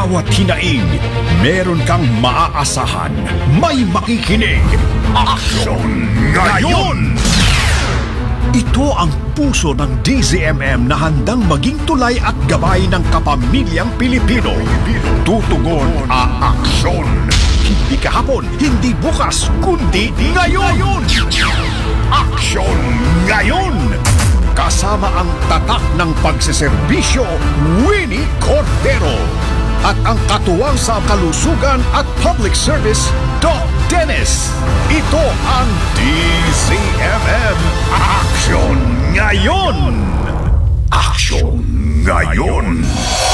bawat hinaing, meron kang maaasahan. May makikinig. Aksyon ngayon! Ito ang puso ng DZMM na handang maging tulay at gabay ng kapamilyang Pilipino. Tutugon, aaksyon. Hindi kahapon, hindi bukas, kundi ngayon! Aksyon ngayon! Kasama ang tatak ng pagseserbisyo, Winnie Cordero. At ang katuwang sa kalusugan at public service, Doc Dennis. Ito ang DZMM Aksyon Ngayon! Aksyon Ngayon!